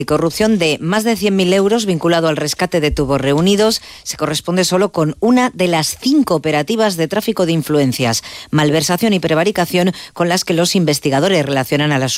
y corrupción de más de 100.000 euros vinculado al rescate de tubos reunidos se corresponde solo con una de las 5 operativas de tráfico de influencias, malversación y prevaricación con las que los investigadores relacionan a la